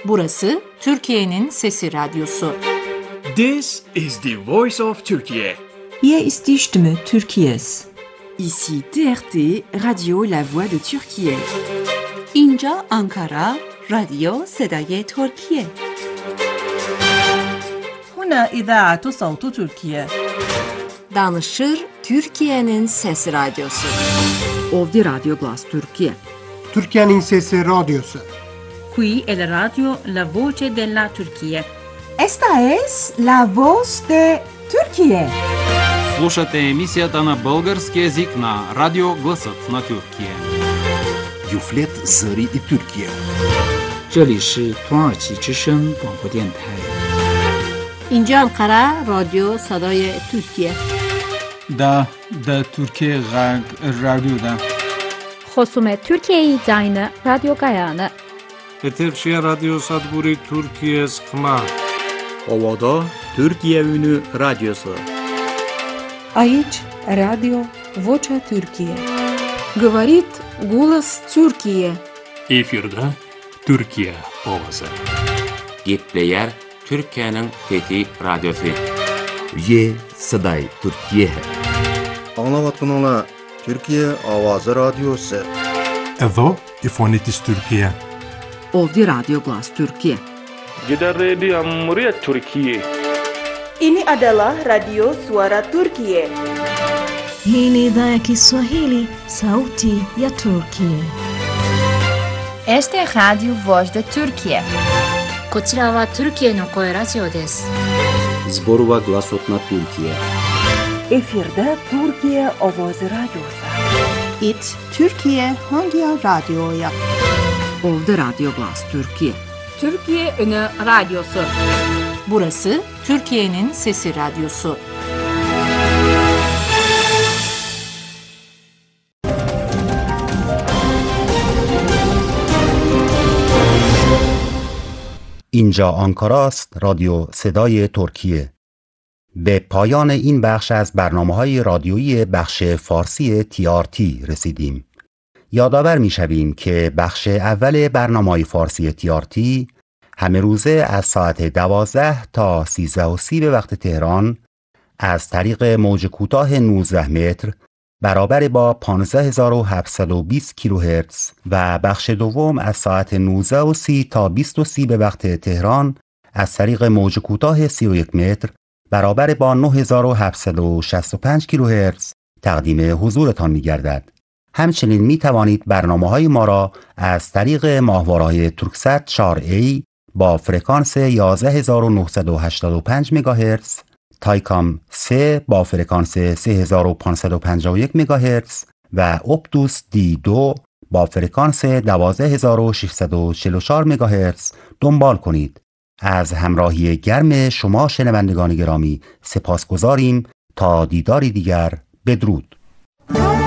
Burası Türkiye'nin Sesi Radyosu. This is the voice of Turkey. Hier ist die Stimme Türkiye's. Ici TRT, Radio La Voix de Türkiye. اینجا آنکارا، رادیو صدای ترکیه. هنا إذاعة صوت تركيا. Danışır Türkiye'nin Sesi Radyosu. Ovdje Radio Glas Türkiye. Türkiye'nin Sesi Radyosu. Qui è la radio La Voce della Turchia. Esta es la voz de Türkiye. Слушате емисията на български език на Радио Гласът на Тюркия. Юфлет Зари и Тюркия. 这里是土耳其之声广播电台。 اینجا انقره رادیو صدای ترکیه. دا ترکیه رادیو da. خصوم ترکیه داینه رادیو گایانه. Eterşehir Radyo Sadburi Türkiye Sıkma. Ovada Türkiye Ünü Radyosu. Aici Radio Vocea Türkiye. Говорит голос Türkiye. Efirde Türkiye ovası. Gitleyer Türkiye'nin Fethi Radyosu. Ye Saday Türkiye. Anlavatınla Türkiye Avazı Radyosu. Evo İfonitis Türkiye. Ovdje Radio Glas Türkiye. Gider Radio Cumhuriyet Türkiye. Ini adalah Radio Suara Turkiye. Hii ni idhaa ya Kiswahili, sauti ya Turkiye. Este es Radio Voz de Turkiye. こちらはトルキエの声ラジオです。 Zborova Glasot na Türkiye. Efirde Türkiye Ovozi Radyosu. It Türkiye Hangi Radyo'ya? Ovdje Radio Glas Türkiye. Türkiye Ünü Radyosu. Burası Türkiye'nin Sesi Radyosu. اینجا آنکارا است، رادیو صدای ترکیه. به پایان این بخش از برنامه‌های رادیویی بخش فارسی TRT رسیدیم. یادآور می‌شویم که بخش اول برنامه‌های فارسی TRT همه روزه از ساعت 12 تا 13:30 به وقت تهران از طریق موج کوتاه 19 متر برابر با 15720 کیلوهرتز و بخش دوم از ساعت 19:30 تا 20:30 به وقت تهران از طریق موج کوتاه 31 متر برابر با 9765 کیلوهرتز تقدیم حضورتان می‌گردد. همچنین می توانید برنامه‌های ما را از طریق ماهواره‌های تورکسات 4A با فرکانس 11985 مگاهرتز، تایکام 3 با فرکانس 3551 مگاهرتز و اپتوس دی2 با فرکانس 12644 مگاهرتز دنبال کنید. از همراهی گرم شما شنوندگان گرامی سپاسگزاریم. تا دیداری دیگر، بدرود.